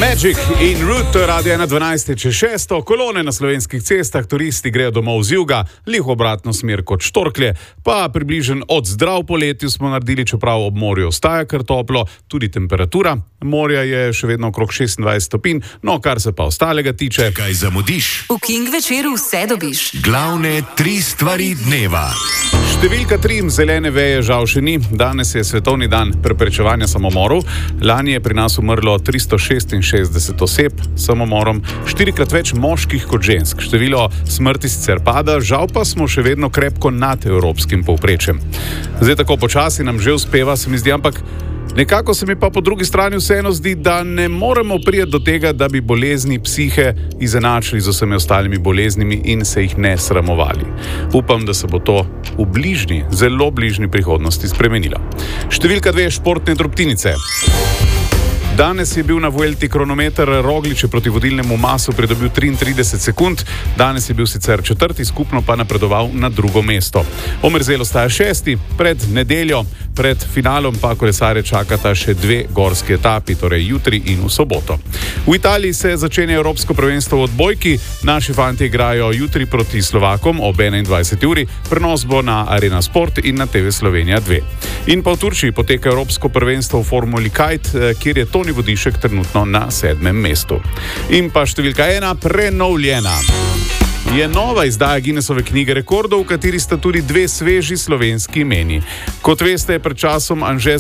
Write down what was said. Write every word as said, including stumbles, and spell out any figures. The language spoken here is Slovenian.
Magic in Root, to je Radio ena dvanajst čez šesto, kolone na slovenskih cestah, turisti grejo domov z juga, liho obratno smer kot štorklje, pa približen od zdrav poletju smo naredili, čeprav ob morju ostaja kar toplo, tudi temperatura morja je še vedno okrog šestindvajset stopinj, no kar se pa ostalega tiče. Kaj zamudiš? V King večeru vse dobiš. Glavne tri stvari dneva. Številka tri, zelene veje žal še ni. Danes je svetovni dan preprečevanja samomorov. Lani je pri nas umrlo tristo šestinšestdeset oseb s samomorom, štirikrat več moških kot žensk. Število smrti sicer pada, žal pa smo še vedno krepko nad evropskim povprečjem. Zdaj tako počasi nam že uspeva, se mi zdi, ampak nekako se mi pa po drugi strani vseeno zdi, da ne moremo priti do tega, da bi bolezni psihe izenačili z vsemi ostalimi boleznimi in se jih ne sramovali. Upam, da se bo to v bližnji, zelo bližnji prihodnosti spremenilo. Številka dve, športne drobtinice. Danes je bil na Vuelti kronometer, Roglič je proti vodilnemu Masu pridobil triintrideset sekund, danes je bil sicer četrti, skupno pa napredoval na drugo mesto. Omerzel ostaja šesti, pred nedeljo, pred finalom pa kolesarje čakata še dve gorski etapi, torej jutri in v soboto. V Italiji se začenja Evropsko prvenstvo v odbojki, naši fantje igrajo jutri proti Slovakom ob enaindvajseti uri, prenos bo na Arena Sport in na T V Slovenija dve. In pa v Turčiji poteka Evropsko prvenstvo v Formuli Kite, kjer je to Vodišek trenutno na sedmem mestu. In pa številka ena, prenovljena. Je nova izdaja Guinnessove knjige rekordov, v kateri sta tudi dve sveži slovenski imeni. Kot veste, je pred časom Anže